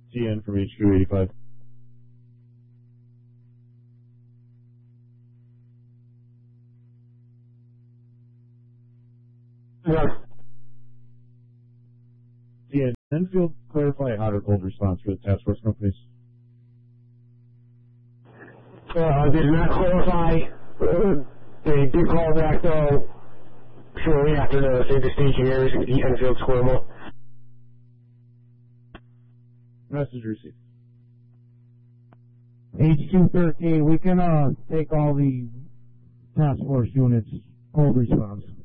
TN from HQ 85. Yes. TN, Enfield, clarify hot or cold response for the task force companies. Did not clarify. They did call back, though, shortly after the safety station areas at the Enfield Square Mall. Message received. HQ 13, we can take all the task force units cold response.